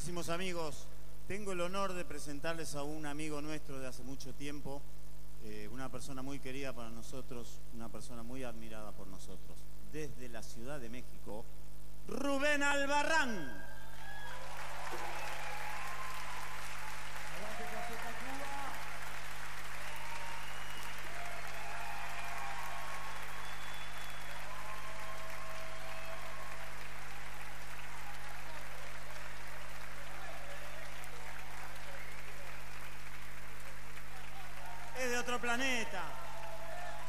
queridísimos amigos, tengo el honor de presentarles a un amigo nuestro de hace mucho tiempo, una persona muy querida para nosotros, una persona muy admirada por nosotros. Desde la Ciudad de México, Rubén Albarrán. Es de otro planeta.